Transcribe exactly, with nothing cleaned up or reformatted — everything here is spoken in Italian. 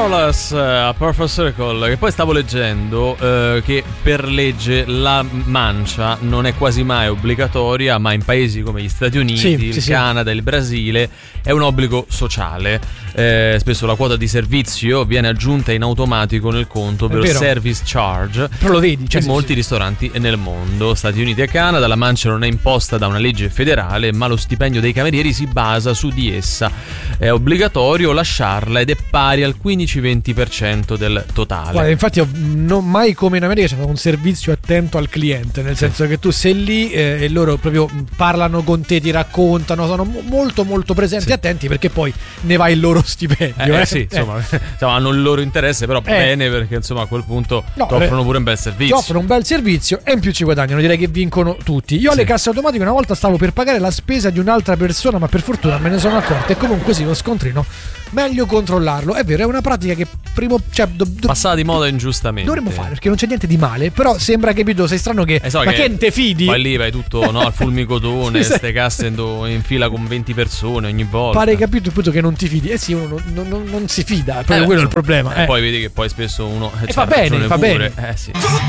Powerless a Perfect Circle, che poi stavo leggendo eh, che per legge la mancia non è quasi mai obbligatoria, ma in paesi come gli Stati Uniti, sì, il sì, Canada, sì. il Brasile è un obbligo sociale. Eh, spesso la quota di servizio viene aggiunta in automatico nel conto per service charge. Però lo vedi, cioè, in sì, molti sì. ristoranti nel mondo, Stati Uniti e Canada. La mancia non è imposta da una legge federale, ma lo stipendio dei camerieri si basa su di essa. È obbligatorio lasciarla ed è pari al quindici venti per cento del totale. Guarda, infatti non mai come in America c'è un servizio attento al cliente, nel senso che tu sei lì eh, e loro proprio parlano con te, ti raccontano, sono molto molto presenti, sì. attenti, perché poi ne va il loro stipendio. Eh, eh. sì, insomma, eh. insomma, hanno il loro interesse, però eh. bene, perché insomma a quel punto no, ti offrono pure un bel servizio. Ti offrono un bel servizio e in più ci guadagnano, direi che vincono tutti. Io alle sì. casse automatiche una volta stavo per pagare la spesa di un'altra persona, ma per fortuna me ne sono accorto, e comunque sì, lo scontrino meglio controllarlo. È vero, è una pratica che prima, cioè, do, do, passata di moda ingiustamente dovremmo fare, perché non c'è niente di male, però sembra, capito, sei strano che, eh so ma che che non te fidi? Poi lì vai tutto, no, al fulmicotone, sì, ste casse in fila con venti persone ogni volta. Pare, capito, appunto, che non ti fidi. Eh sì, uno non, non, non si fida, proprio eh, quello è il problema. E eh. poi vedi che poi spesso uno e fa bene, fa pure. bene. Eh sì. Tutto